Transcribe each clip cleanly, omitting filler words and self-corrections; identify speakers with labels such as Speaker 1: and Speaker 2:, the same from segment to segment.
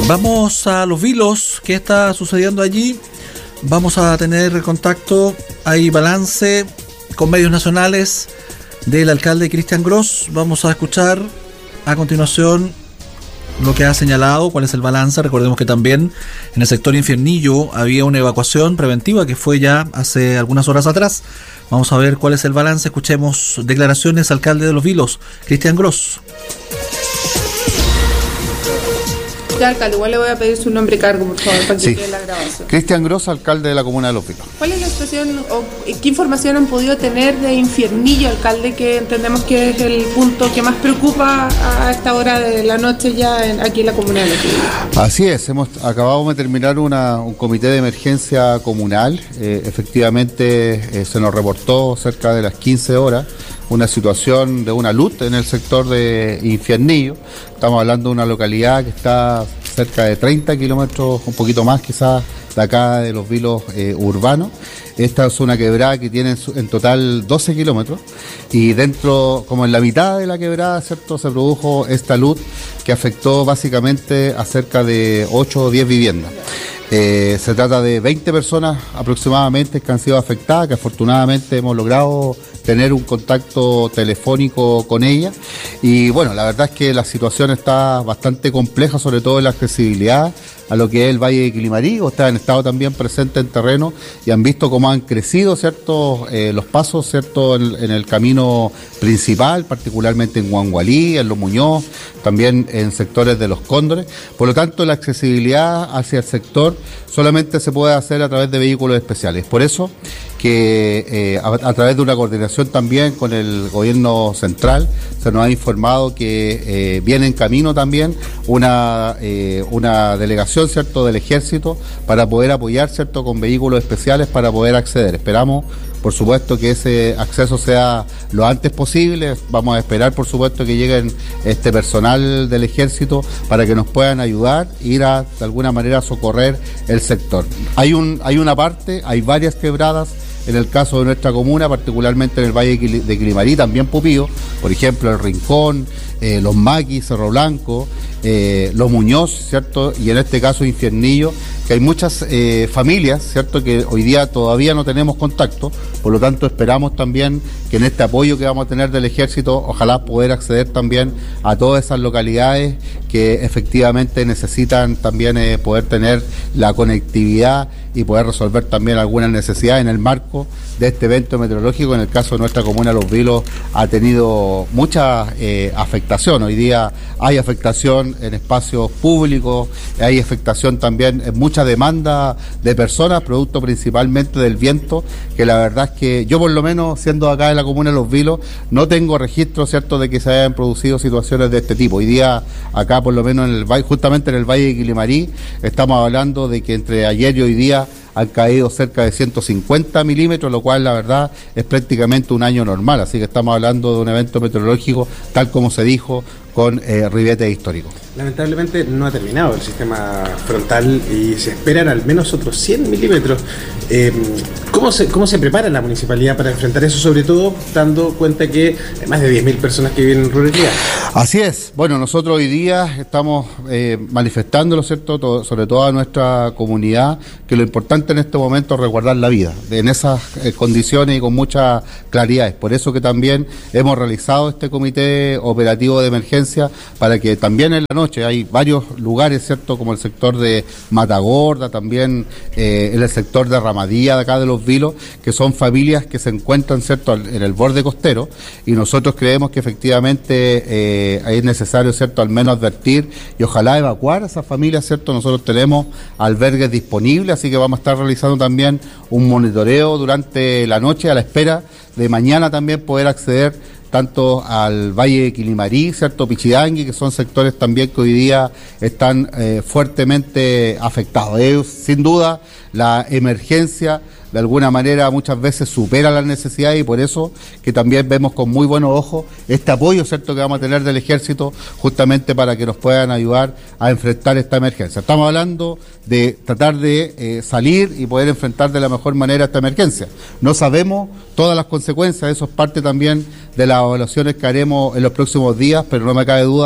Speaker 1: Vamos a Los Vilos. ¿Qué está sucediendo allí? Vamos a tener contacto. Hay balance con medios nacionales del alcalde Cristian Gross. Vamos a escuchar a continuación lo que ha señalado, cuál es el balance. Recordemos que también en el sector Infiernillo había una evacuación preventiva que fue ya hace algunas horas atrás. Vamos a ver cuál es el balance. Escuchemos declaraciones, alcalde de Los Vilos, Cristian Gross.
Speaker 2: Ya, alcalde, igual le voy a pedir su nombre y cargo, por favor, para que quede la grabación.
Speaker 3: Cristian Gross, alcalde de la comuna de Los Vilos.
Speaker 2: ¿Cuál es la situación o qué información han podido tener de Infiernillo, alcalde, que entendemos que es el punto que más preocupa a esta hora de la noche ya aquí en la comuna de Los Vilos?
Speaker 3: Así es, acabamos de terminar un comité de emergencia comunal. Efectivamente, se nos reportó cerca de las 15 horas una situación de una luz en el sector de Infiernillo. Estamos hablando de una localidad que está cerca de 30 kilómetros, un poquito más quizás, de acá de Los Vilos urbanos. Esta es una quebrada que tiene en total 12 kilómetros y dentro, como en la mitad de la quebrada, ¿cierto?, se produjo esta luz que afectó básicamente a cerca de 8 o 10 viviendas. Se trata de 20 personas aproximadamente que han sido afectadas, que afortunadamente hemos logrado tener un contacto telefónico con ella. Y bueno, la verdad es que la situación está bastante compleja, sobre todo en la accesibilidad a lo que es el Valle de Quilimarí. Ustedes han estado también presentes en terreno y han visto cómo han crecido, ¿cierto?, los pasos, ¿cierto?, en el camino principal, particularmente en Huangualí, en Los Muñoz, también en sectores de Los Cóndores. Por lo tanto, la accesibilidad hacia el sector solamente se puede hacer a través de vehículos especiales. Por eso que a través de una coordinación también con el gobierno central se nos ha informado que viene en camino también una delegación, ¿cierto?, del ejército para poder apoyar, ¿cierto?, con vehículos especiales para poder acceder. Esperamos, por supuesto, que ese acceso sea lo antes posible. Vamos a esperar, por supuesto, que lleguen este personal del ejército para que nos puedan ayudar, ir de alguna manera a socorrer el sector. Hay varias quebradas en el caso de nuestra comuna, particularmente en el Valle de Quilimarí, también Pupío, por ejemplo, El Rincón, Los Maquis, Cerro Blanco, Los Muñoz, ¿cierto?, y en este caso Infiernillo, que hay muchas familias, ¿cierto?, que hoy día todavía no tenemos contacto. Por lo tanto, esperamos también que en este apoyo que vamos a tener del ejército, ojalá poder acceder también a todas esas localidades que efectivamente necesitan también poder tener la conectividad y poder resolver también algunas necesidades en el marco de este evento meteorológico. En el caso de nuestra comuna, Los Vilos ha tenido mucha afectación. Hoy día hay afectación en espacios públicos, hay afectación también en mucha demanda de personas, producto principalmente del viento, que la verdad es que yo, por lo menos siendo acá de la comuna de Los Vilos, no tengo registro, ¿cierto?, de que se hayan producido situaciones de este tipo. Hoy día acá, por lo menos justamente en el Valle de Quilimarí, estamos hablando de que entre ayer y hoy día han caído cerca de 150 milímetros, lo cual la verdad es prácticamente un año normal. Así que estamos hablando de un evento meteorológico, tal como se dijo, con ribete histórico.
Speaker 4: Lamentablemente no ha terminado el sistema frontal y se esperan al menos otros 100 milímetros. ¿Cómo se prepara la municipalidad para enfrentar eso, sobre todo dando cuenta que hay más de 10.000 personas que viven en ruralidad?
Speaker 3: Así es. Bueno, nosotros hoy día estamos manifestándolo, ¿cierto?, sobre todo a nuestra comunidad, que lo importante en este momento es resguardar la vida en esas condiciones y con mucha claridad. Es por eso que también hemos realizado este comité operativo de emergencia, para que también en la noche hay varios lugares, ¿cierto?, como el sector de Matagorda, también en el sector de Ramadía, de acá de Los Vilos, que son familias que se encuentran, ¿cierto?, en el borde costero, y nosotros creemos que efectivamente es necesario, ¿cierto?, al menos advertir y ojalá evacuar a esas familias, ¿cierto? Nosotros tenemos albergues disponibles, así que vamos a estar realizando también un monitoreo durante la noche a la espera de mañana también poder acceder tanto al Valle de Quilimarí, ¿cierto?, Pichidangui, que son sectores también que hoy día están fuertemente afectados. Sin duda, la emergencia de alguna manera muchas veces supera las necesidades y por eso que también vemos con muy buenos ojos este apoyo, ¿cierto?, que vamos a tener del ejército justamente para que nos puedan ayudar a enfrentar esta emergencia. Estamos hablando de tratar de salir y poder enfrentar de la mejor manera esta emergencia. No sabemos todas las consecuencias, eso es parte también de las evaluaciones que haremos en los próximos días, pero no me cabe duda que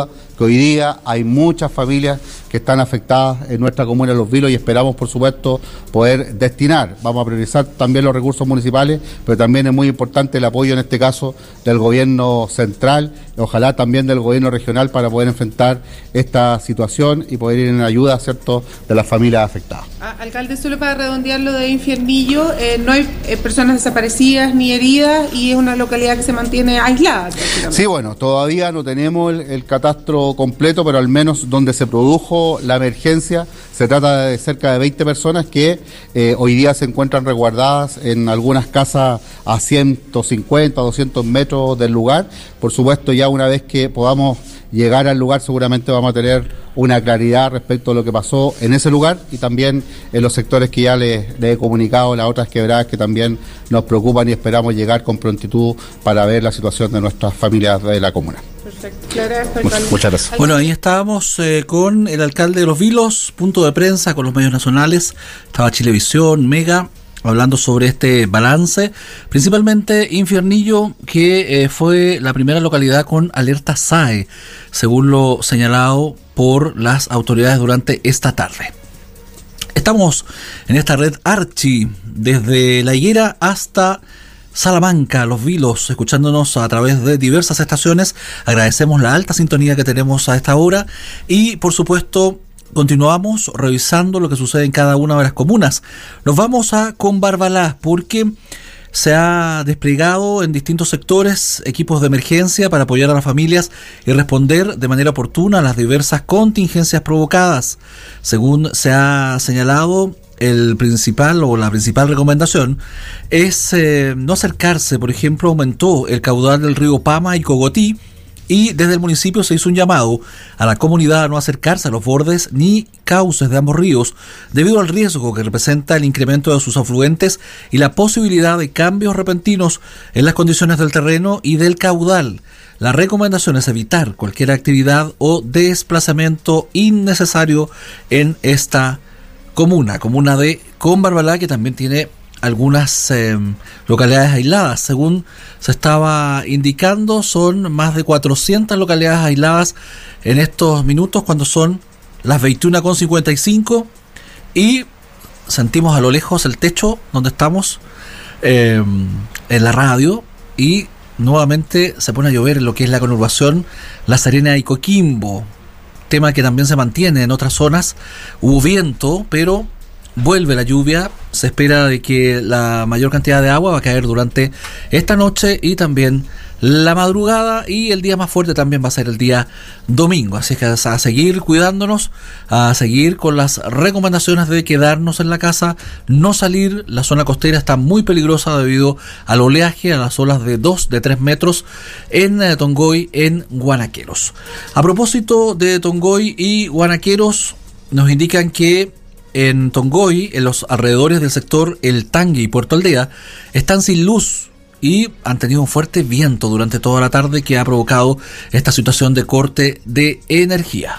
Speaker 3: porque hoy día hay muchas familias que están afectadas en nuestra comuna de Los Vilos y esperamos, por supuesto, poder destinar. Vamos a priorizar también los recursos municipales, pero también es muy importante el apoyo en este caso del gobierno central, ojalá también del gobierno regional para poder enfrentar esta situación y poder ir en ayuda, ¿cierto?, de las familias afectadas.
Speaker 2: Alcalde, solo para redondear lo de Infiernillo, no hay personas desaparecidas ni heridas y es una localidad que se mantiene aislada.
Speaker 3: Sí, bueno, todavía no tenemos el catastro completo, pero al menos donde se produjo la emergencia se trata de cerca de 20 personas que hoy día se encuentran resguardadas en algunas casas a 150, 200 metros del lugar. Por supuesto, ya una vez que podamos llegar al lugar seguramente vamos a tener una claridad respecto a lo que pasó en ese lugar y también en los sectores que ya les he comunicado, las otras quebradas que también nos preocupan y esperamos llegar con prontitud para ver la situación de nuestras familias de la comuna.
Speaker 2: Perfecto. Muchas
Speaker 3: gracias.
Speaker 1: Bueno, ahí estábamos con el alcalde de Los Vilos, punto de prensa con los medios nacionales, estaba Chilevisión, Mega, hablando sobre este balance, principalmente Infiernillo, que fue la primera localidad con alerta SAE, según lo señalado por las autoridades durante esta tarde. Estamos en esta red Archi, desde La Higuera hasta Salamanca, Los Vilos, escuchándonos a través de diversas estaciones. Agradecemos la alta sintonía que tenemos a esta hora y, por supuesto, continuamos revisando lo que sucede en cada una de las comunas. Nos vamos a Combarbalá porque se ha desplegado en distintos sectores equipos de emergencia para apoyar a las familias y responder de manera oportuna a las diversas contingencias provocadas. Según se ha señalado, la principal recomendación es no acercarse. Por ejemplo, aumentó el caudal del río Pama y Cogotí, y desde el municipio se hizo un llamado a la comunidad a no acercarse a los bordes ni cauces de ambos ríos debido al riesgo que representa el incremento de sus afluentes y la posibilidad de cambios repentinos en las condiciones del terreno y del caudal. La recomendación es evitar cualquier actividad o desplazamiento innecesario en esta comuna de Combarbalá, que también tiene algunas localidades aisladas. Según se estaba indicando, son más de 400 localidades aisladas en estos minutos, cuando son las 21:55 y sentimos a lo lejos el techo donde estamos en la radio, y nuevamente se pone a llover en lo que es la conurbación La Serena y Coquimbo, tema que también se mantiene en otras zonas. Hubo viento, pero vuelve la lluvia. Se espera de que la mayor cantidad de agua va a caer durante esta noche y también la madrugada, y el día más fuerte también va a ser el día domingo. Así que a seguir cuidándonos, a seguir con las recomendaciones de quedarnos en la casa, no salir. La zona costera está muy peligrosa debido al oleaje, a las olas de 2, de 3 metros en Tongoy, en Guanaqueros. A propósito de Tongoy y Guanaqueros, nos indican que en Tongoy, en los alrededores del sector El Tangue y Puerto Aldea, están sin luz y han tenido un fuerte viento durante toda la tarde que ha provocado esta situación de corte de energía.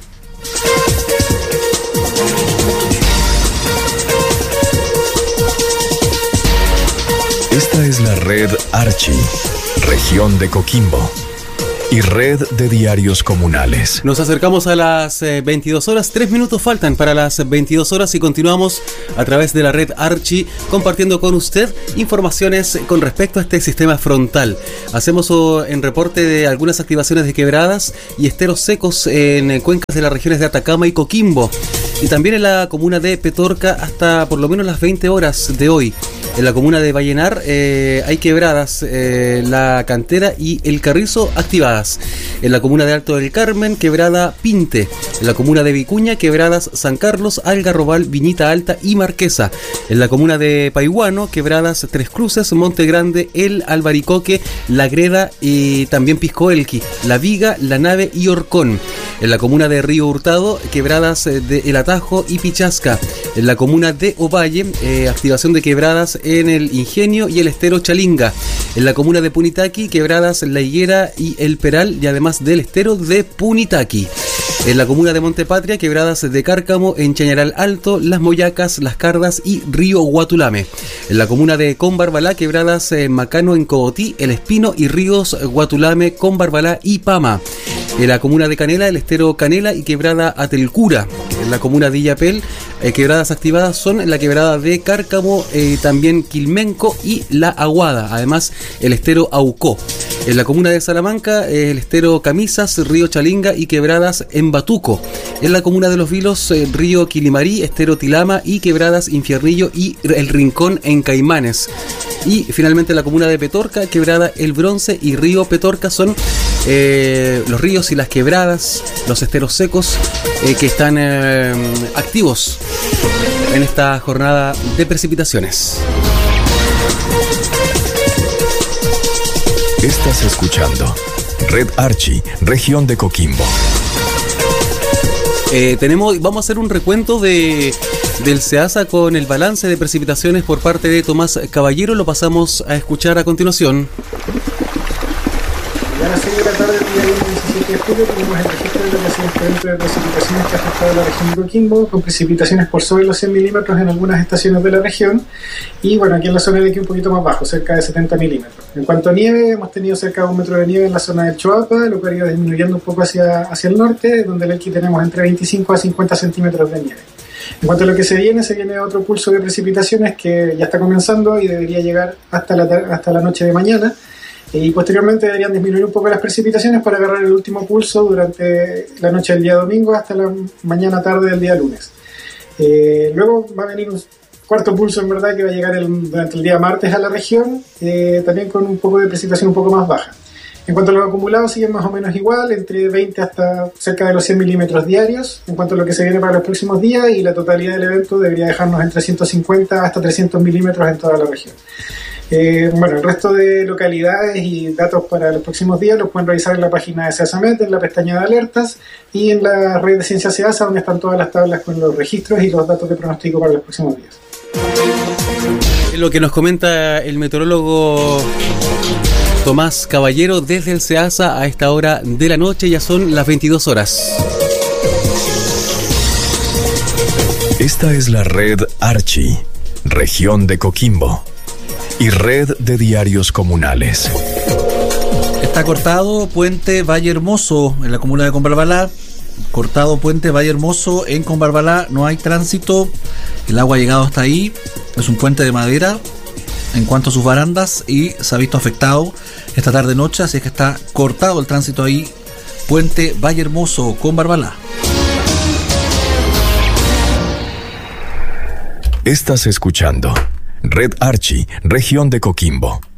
Speaker 5: Esta es la red Archi, región de Coquimbo y red de diarios comunales.
Speaker 6: Nos acercamos a las 22 horas, 3 minutos faltan para las 22 horas y continuamos a través de la red Archi compartiendo con usted informaciones con respecto a este sistema frontal. Hacemos en reporte de algunas activaciones de quebradas y esteros secos en cuencas de las regiones de Atacama y Coquimbo, y también en la comuna de Petorca hasta por lo menos las 20 horas de hoy. En la comuna de Vallenar hay quebradas, la Cantera y el Carrizo activadas. En la comuna de Alto del Carmen, quebrada Pinte. En la comuna de Vicuña, quebradas San Carlos, Algarrobal, Viñita Alta y Marquesa. En la comuna de Paihuano, quebradas Tres Cruces, Monte Grande, El Albaricoque, La Greda y también Piscoelqui, La Viga, La Nave y Orcón. En la comuna de Río Hurtado, quebradas de El Atajo y Pichasca. En la comuna de Ovalle, activación de quebradas en el Ingenio y el estero Chalinga. En la comuna de Punitaqui, quebradas La Higuera y el Peral, y además del estero de Punitaqui. En la comuna de Montepatria, quebradas de Cárcamo, en Chañaral Alto, Las Moyacas, Las Cardas y Río Guatulame. En la comuna de Combarbalá, quebradas Macano en Cogotí, El Espino y ríos Guatulame, Combarbalá y Pama. En la comuna de Canela, el estero Canela y quebrada Atelcura. En la comuna de Illapel, quebradas activadas son la quebrada de Cárcamo, también Quilmenco y La Aguada. Además, el estero Aucó. En la comuna de Salamanca, el estero Camisas, río Chalinga y quebradas en Batuco. En la comuna de Los Vilos, río Quilimarí, estero Tilama y quebradas Infiernillo y El Rincón en Caimanes. Y finalmente en la comuna de Petorca, quebrada El Bronce y río Petorca son los ríos y las quebradas, los esteros secos que están activos en esta jornada de precipitaciones.
Speaker 5: Estás escuchando Red Archi, región de Coquimbo.
Speaker 6: Vamos a hacer un recuento del SEASA con el balance de precipitaciones por parte de Tomás Caballero. Lo pasamos a escuchar a continuación.
Speaker 7: A las 6 de la tarde del día 17 de julio tuvimos el registro de lo que ha sido este evento de precipitaciones que ha afectado a la región de Coquimbo, con precipitaciones por sobre los 100 milímetros en algunas estaciones de la región, y bueno, aquí en la zona de aquí un poquito más bajo, cerca de 70 milímetros. En cuanto a nieve, hemos tenido cerca de 1 metro de nieve en la zona del Choapa, lo que ha ido disminuyendo un poco hacia el norte, donde aquí tenemos entre 25 a 50 centímetros de nieve. En cuanto a lo que se viene otro pulso de precipitaciones que ya está comenzando y debería llegar hasta la noche de mañana. Y posteriormente deberían disminuir un poco las precipitaciones para agarrar el último pulso durante la noche del día domingo hasta la mañana tarde del día lunes. Luego va a venir un cuarto pulso en verdad que va a llegar durante el día martes a la región, también con un poco de precipitación un poco más baja. En cuanto a los acumulados siguen más o menos igual, entre 20 hasta cerca de los 100 milímetros diarios en cuanto a lo que se viene para los próximos días, y la totalidad del evento debería dejarnos entre 150 hasta 300 milímetros en toda la región. Bueno, el resto de localidades y datos para los próximos días los pueden revisar en la página de SEASAMET, en la pestaña de alertas y en la red de Ciencia SEASA, donde están todas las tablas con los registros y los datos de pronóstico para los próximos días.
Speaker 6: Lo que nos comenta el meteorólogo Tomás Caballero desde el SEASA a esta hora de la noche, ya son las 22 horas.
Speaker 5: Esta es la red Archi, región de Coquimbo, y red de diarios comunales.
Speaker 1: Está cortado puente Valle Hermoso en la comuna de Combarbalá. Cortado puente Valle Hermoso en Combarbalá. No hay tránsito. El agua ha llegado hasta ahí. Es un puente de madera en cuanto a sus barandas y se ha visto afectado esta tarde-noche. Así es que está cortado el tránsito ahí. Puente Valle Hermoso, Combarbalá.
Speaker 5: Estás escuchando Red Archi, región de Coquimbo.